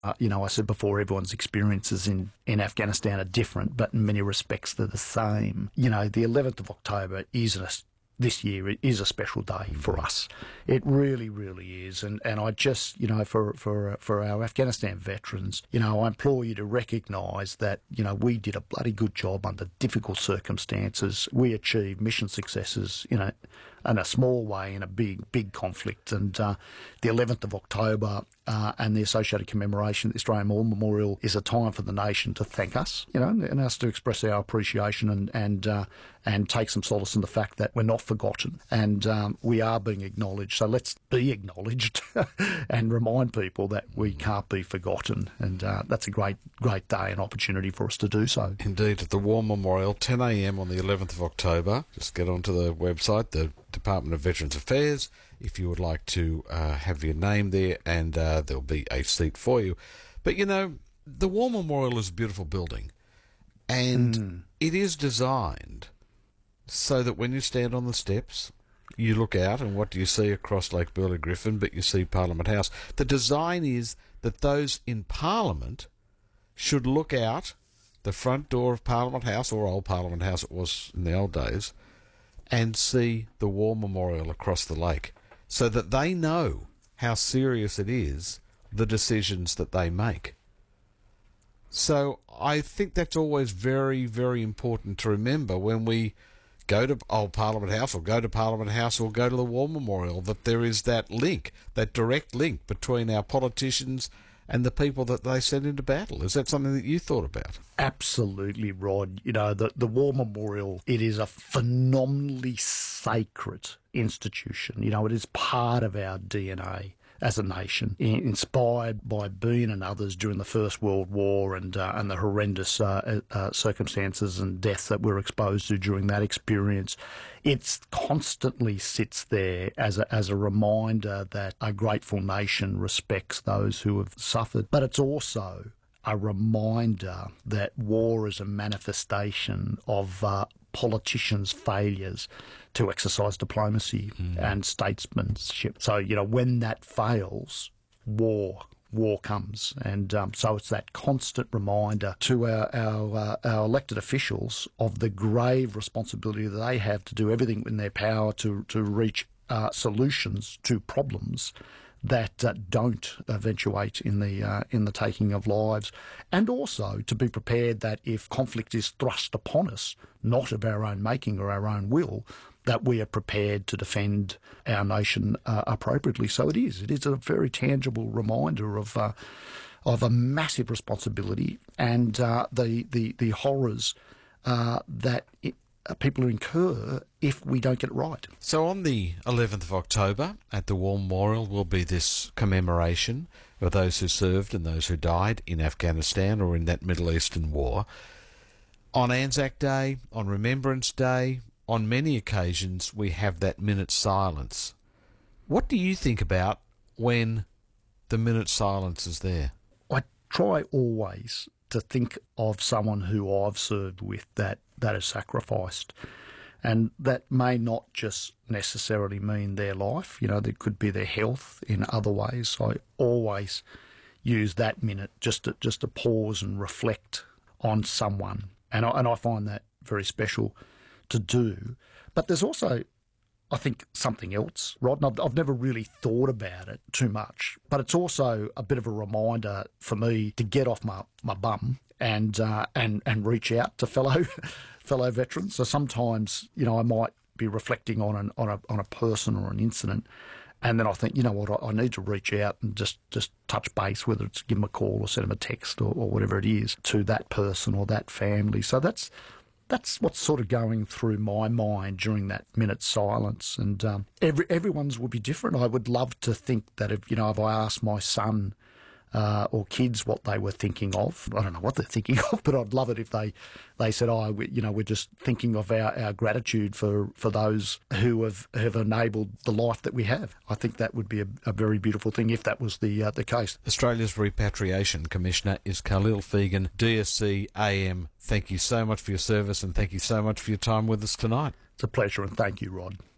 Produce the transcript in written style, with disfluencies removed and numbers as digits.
I said before, everyone's experiences in Afghanistan are different, but in many respects they're the same. The 11th of October this year it is a special day for us. It really, really is. And I just, for our Afghanistan veterans, I implore you to recognise that, we did a bloody good job under difficult circumstances. We achieved mission successes, in a small way in a big conflict. And the 11th of October and the associated commemoration at the Australian War Memorial is a time for the nation to thank us, and us to express our appreciation and take some solace in the fact that we're not forgotten and we are being acknowledged. So let's be acknowledged and remind people that we can't be forgotten. And that's a great day and opportunity for us to do so. Indeed, at the War Memorial, 10 a.m. on the 11th of October. Just get onto the website, the Department of Veterans Affairs, if you would like to have your name there, and there'll be a seat for you. But, the War Memorial is a beautiful building, and it is designed so that when you stand on the steps, you look out, and what do you see across Lake Burley Griffin? But you see Parliament House. The design is that those in Parliament should look out the front door of Parliament House, or Old Parliament House it was in the old days, and see the War Memorial across the lake, so that they know how serious it is, the decisions that they make. So I think that's always very, very important to remember when we go to Old Parliament House or go to Parliament House or go to the War Memorial, that there is that link, that direct link between our politicians and the people that they send into battle. Is that something that you thought about? Absolutely, Rod. The War Memorial, it is a phenomenally sacred institution. It is part of our DNA as a nation, inspired by Bean and others during the First World War and the horrendous circumstances and deaths that we're exposed to during that experience. It constantly sits there as a reminder that a grateful nation respects those who have suffered. But it's also a reminder that war is a manifestation of politicians' failures to exercise diplomacy and statesmanship. So, when that fails, war comes. And so it's that constant reminder to our elected officials of the grave responsibility that they have to do everything in their power to reach solutions to problems that don't eventuate in the taking of lives, and also to be prepared that if conflict is thrust upon us, not of our own making or our own will, that we are prepared to defend our nation appropriately. So it is a very tangible reminder of a massive responsibility and the horrors that people incur if we don't get it right. So on the 11th of October at the War Memorial will be this commemoration of those who served and those who died in Afghanistan or in that Middle Eastern war. On Anzac Day, on Remembrance Day, on many occasions we have that minute's silence. What do you think about when the minute's silence is there? I try always to think of someone who I've served with that is sacrificed. And that may not just necessarily mean their life. There could be their health in other ways. So I always use that minute just to pause and reflect on someone. And I find that very special to do. But there's also, I think, something else, Rod, and I've never really thought about it too much. But it's also a bit of a reminder for me to get off my bum and reach out to fellow veterans. So sometimes, I might be reflecting on a person or an incident, and then I think, I need to reach out and just touch base, whether it's give them a call or send them a text or whatever it is, to that person or that family. So that's what's sort of going through my mind during that minute's silence. And everyone's would be different. I would love to think that if I asked my son or kids what they were thinking of. I don't know what they're thinking of, but I'd love it if they said, we're just thinking of our gratitude for those who have enabled the life that we have. I think that would be a very beautiful thing if that was the case. Australia's Repatriation Commissioner is Khalil Fegan, DSC AM. Thank you so much for your service and thank you so much for your time with us tonight. It's a pleasure and thank you, Rod.